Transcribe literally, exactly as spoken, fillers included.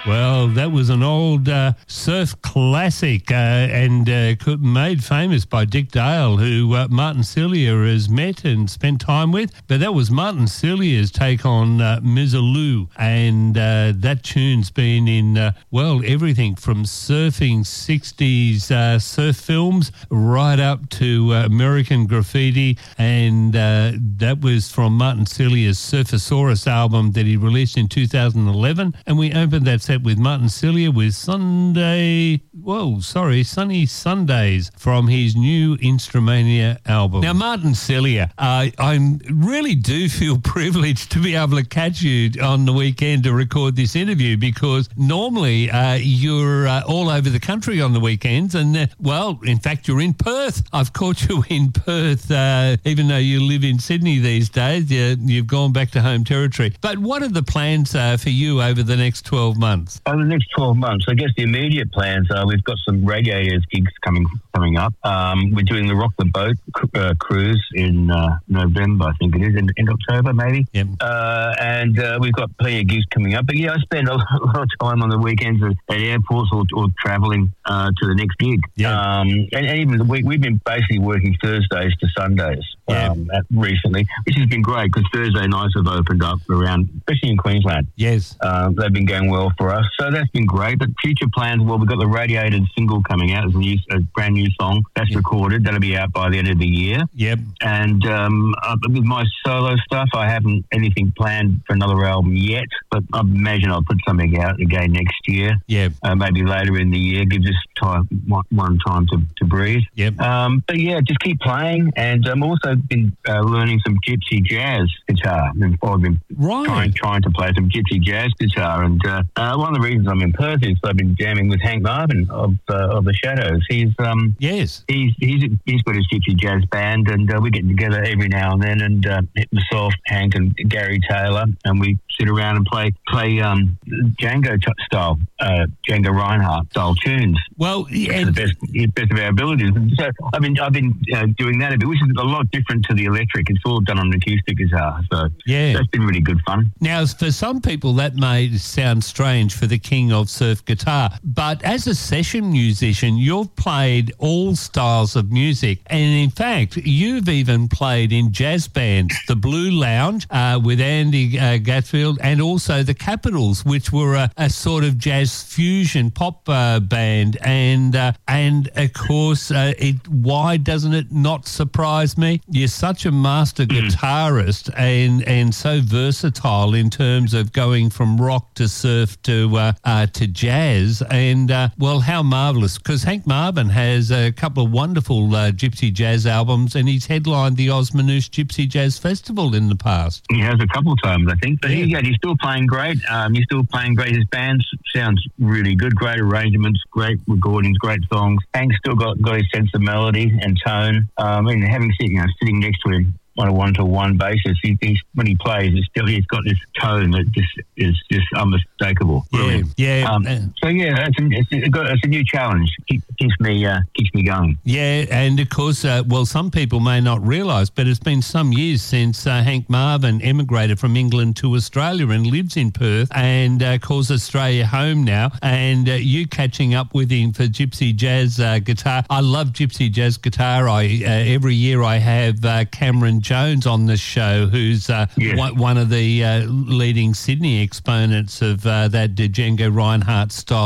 Well, that was an old uh, surf classic uh, and uh, made famous by Dick Dale, who uh, Martin Celia has met and spent time with. But that was Martin Celia's take on uh, Mizzaloo, and uh, that tune's been in, uh, well, everything from surfing sixties uh, surf films right up to uh, American Graffiti, and uh, that was from Martin Celia's Surfosaurus album that he released in two thousand eleven, and we opened that set with Martin Celia with Sunday, whoa, sorry, Sunny Sundays from his new Instrumania album. Now, Martin Celia, uh, I really do feel privileged to be able to catch you on the weekend to record this interview, because normally uh, you're uh, all over the country on the weekends, and, uh, well, in fact, you're in Perth. I've caught you in Perth, uh, even though you live in Sydney these days. You, you've gone back to home territory. But what are the plans uh, for you over the next twelve months? Over the next twelve months, I guess the immediate plans are we've got some Radiators gigs coming coming up. Um, we're doing the Rock the Boat uh, cruise in uh, November, I think it is, in, in October maybe. Yep. Uh, and uh, we've got plenty of gigs coming up. But yeah, I spend a lot of time on the weekends at, at airports or, or travelling uh, to the next gig. Yeah. Um, and, and even we, we've been basically working Thursdays to Sundays yeah. um, at, recently, which has been great because Thursday nights have opened up around, especially in Queensland. Yes. Um, they've been going well for us. So that's been great. But future plans, well, we've got the Radiated single coming out. It's a, new, a brand new song that's yep. recorded. That'll be out by the end of the year. Yep. And um, uh, with my solo stuff, I haven't anything planned for another album yet, but I imagine I'll put something out again next year. Yeah. Uh, maybe later in the year. Give this time one, one time to, to breathe. Yep. Um, but yeah, just keep playing. And I'm um, also been uh, learning some gypsy jazz guitar. I've been right. trying, trying to play some gypsy jazz guitar. And uh, uh, one of the reasons I'm in Perth is I've been jamming with Hank Marvin of uh, of the Shadows. He's um yes he's he's he's got his gypsy jazz band, and uh, we get together every now and then, and uh, myself, Hank, and Gary Taylor, and we sit around and play play um Django t- style uh, Django Reinhardt style tunes. Well, yeah, the best best of our abilities. And so I've been I've been uh, doing that a bit, which is a lot different to the electric. It's all done on acoustic guitar, so yeah, that's been really good fun. Now, for some people, that may sound strange for the king of surf guitar, but as a session musician, you've played all styles of music, and in fact, you've even played in jazz bands, the Blue Lounge uh, with Andy uh, Gatfield, and also the Capitals, which were a, a sort of jazz fusion pop uh, band, and uh, and of course, uh, it why doesn't it not surprise me? You're such a master mm. guitarist and and so versatile in terms of going from rock to surf to uh, uh, to jazz, and uh, well, how marvellous, because Hank Marvin has a couple of wonderful uh, gypsy jazz albums, and he's headlined the Osmanoosh Gypsy Jazz Festival in the past. He has a couple of times, I think, but yeah. he, yeah, he's still playing great. Um, he's still playing great. His band sounds really good, great arrangements, great recordings, great songs. Hank's still got, got his sense of melody and tone. Um, and having you know, sitting next to him on a one-to-one basis, he, he's, when he plays, it's still he's got this tone that just is just unmistakable. Brilliant. Yeah, yeah. Um, so yeah, it's a, it's, a, it's a new challenge. Keep, keeps me uh, keeps me going. Yeah, and of course, uh, well, some people may not realise, but it's been some years since uh, Hank Marvin emigrated from England to Australia and lives in Perth, and uh, calls Australia home now. And uh, you catching up with him for gypsy jazz uh, guitar. I love gypsy jazz guitar. I uh, every year I have uh, Cameron Jones on this show, who's uh, yes. one, one of the uh, leading Sydney exponents of uh, that Django Reinhardt style